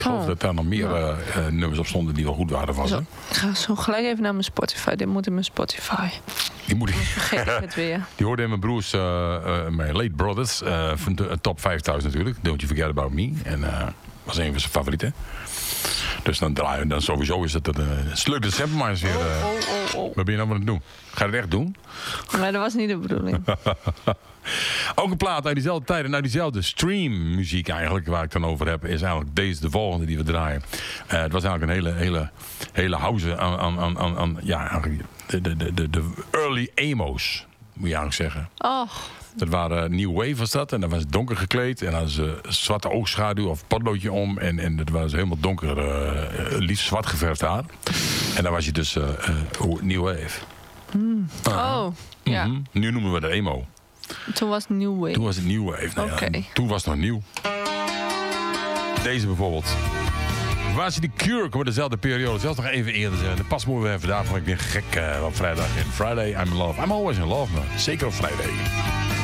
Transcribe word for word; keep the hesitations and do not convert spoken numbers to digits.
Ik geloof Oh. dat daar nog meer uh, uh, nummers op stonden die wel goed waren van ze. Zo, ik ga zo gelijk even naar mijn Spotify. Dit moet in mijn Spotify. Die moet ik... Vergeet ik het weer. Die hoorde in mijn broers, uh, uh, mijn late brothers, uh, van de uh, top vijfduizend natuurlijk. Don't You Forget About Me. En uh, was een van zijn favorieten. Dus dan draaien, dan sowieso is het een uh, sluk de sample maar eens weer. Uh, Oh, oh, oh, oh. Wat ben je nou aan het doen? Ga je het echt doen? Maar dat was niet de bedoeling. Ook een plaat uit diezelfde tijden, nou diezelfde stream muziek eigenlijk, waar ik dan over heb, is eigenlijk deze, de volgende die we draaien. Uh, het was eigenlijk een hele, hele, hele house aan, aan, aan, aan, aan ja, eigenlijk de, de, de, de early emo's, moet je eigenlijk zeggen. Oh. Dat waren New Wave was dat. En dan was het donker gekleed. En hadden ze zwarte oogschaduw of potloodje om. En, en dat was helemaal donker, uh, liefst zwart geverfd haar. En dan was je dus uh, uh, New Wave. Mm. Uh, oh, ja. Mm-hmm. Nu noemen we dat emo. Toen was het New Wave. Toen was het New Wave. Nou, Oké. ja, toen was het nog nieuw. Deze bijvoorbeeld. Waar ze die Cure komen dezelfde periode. Zelfs nog even eerder zeggen. De pas moeten we even daarvan. Ik ben gek uh, op vrijdag. In Friday, I'm in love. I'm always in love, man. Zeker op Friday.